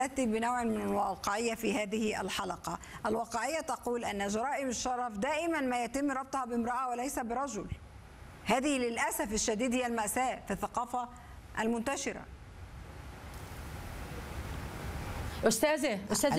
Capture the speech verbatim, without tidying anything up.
أتي بنوع من الواقعية في هذه الحلقة. الواقعية تقول أن جرائم الشرف دائما ما يتم ربطها بامرأة وليس برجل. هذه للأسف الشديد هي المأساة في الثقافة المنتشرة. أستاذة أستاذة